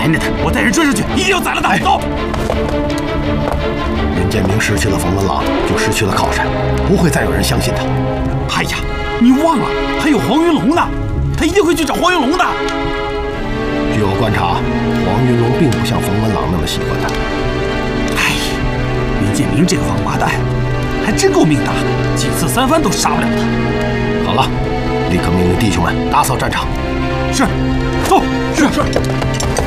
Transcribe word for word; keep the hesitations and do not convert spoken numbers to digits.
跟着他，我带人追上去，一定要宰了他！走。 云建明失去了冯文朗，就失去了靠山，不会再有人相信他。 哎呀，你忘了还有黄云龙呢，他一定会去找黄云龙的。 据我观察，黄云龙并不像冯文朗那么喜欢他。 哎呀，云建明这个王八蛋，还真够命大的，几次三番都杀不了他。 好了，立刻命令弟兄们打扫战场。 是，走。是是。